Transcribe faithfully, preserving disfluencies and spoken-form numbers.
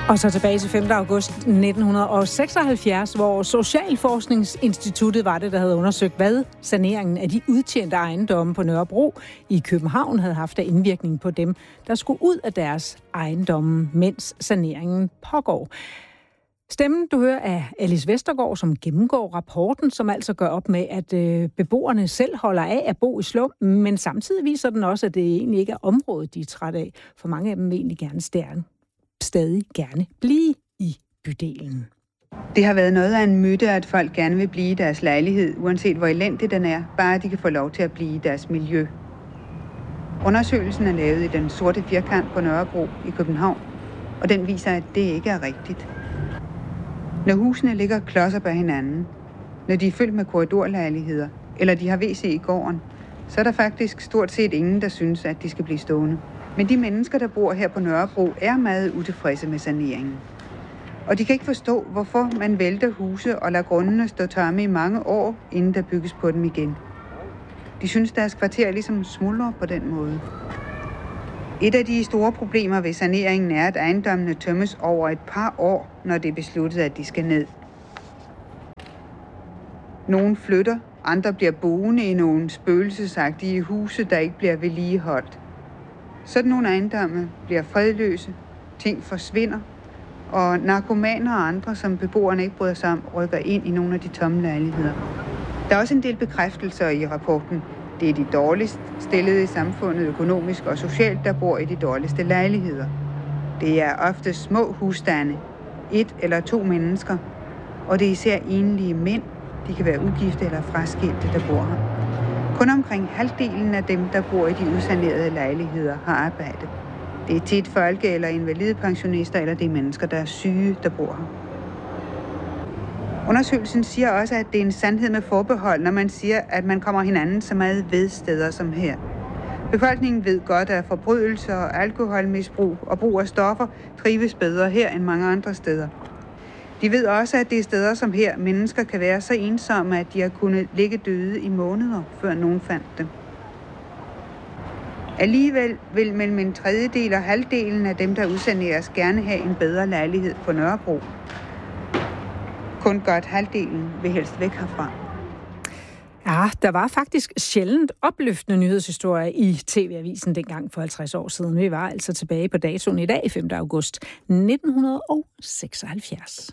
Og så tilbage til femte august nitten seksoghalvfjerds, hvor Socialforskningsinstituttet var det, der havde undersøgt, hvad saneringen af de udtjente ejendomme på Nørrebro i København havde haft af indvirkning på dem, der skulle ud af deres ejendomme, mens saneringen pågår. Stemmen, du hører, er Alice Vestergaard, som gennemgår rapporten, som altså gør op med, at øh, beboerne selv holder af at bo i slum, men samtidig viser den også, at det egentlig ikke er området, de er træt af, for mange af dem vil egentlig gerne stærke. stadig gerne blive i bydelen. Det har været noget af en myte, at folk gerne vil blive i deres lejlighed, uanset hvor elendig den er, bare de kan få lov til at blive i deres miljø. Undersøgelsen er lavet i den sorte firkant på Nørrebro i København, og den viser, at det ikke er rigtigt. Når husene ligger klodser bag hinanden, når de er fyldt med korridorlejligheder, eller de har W C i gården, så er der faktisk stort set ingen, der synes, at de skal blive stående. Men de mennesker, der bor her på Nørrebro, er meget utilfredse med saneringen. Og de kan ikke forstå, hvorfor man vælter huse og lader grundene stå tomme i mange år, inden der bygges på dem igen. De synes, deres kvarter ligesom smuldrer på den måde. Et af de store problemer ved saneringen er, at ejendommene tømmes over et par år, når det er besluttet, at de skal ned. Nogle flytter, andre bliver boende i nogle spøgelsesagtige huse, der ikke bliver vedligeholdt. Sådan nogle ejendomme bliver fredløse, ting forsvinder, og narkomaner og andre, som beboerne ikke bryder sig om, rykker ind i nogle af de tomme lejligheder. Der er også en del bekræftelser i rapporten. Det er de dårligst stillede i samfundet, økonomisk og socialt, der bor i de dårligste lejligheder. Det er ofte små husstande, et eller to mennesker, og det er især enlige mænd, de kan være ugifte eller fraskilte, der bor her. Kun omkring halvdelen af dem, der bor i de udsanerede lejligheder, har arbejde. Det er tit folke- eller invalidepensionister, eller det er mennesker, der er syge, der bor her. Undersøgelsen siger også, at det er en sandhed med forbehold, når man siger, at man kommer hinanden så meget ved steder som her. Befolkningen ved godt, at forbrydelser, alkoholmisbrug og brug af stoffer trives bedre her end mange andre steder. De ved også, at det er steder som her, mennesker kan være så ensomme, at de har kunnet ligge døde i måneder, før nogen fandt dem. Alligevel vil mellem en tredjedel og halvdelen af dem, der udsaneres, gerne have en bedre lejlighed på Nørrebro. Kun godt halvdelen vil helst væk herfra. Ja, der var faktisk sjældent opløftende nyhedshistorier i T V-avisen dengang for halvtreds år siden. Vi var altså tilbage på datoen i dag, femte august nitten seksoghalvfjerds.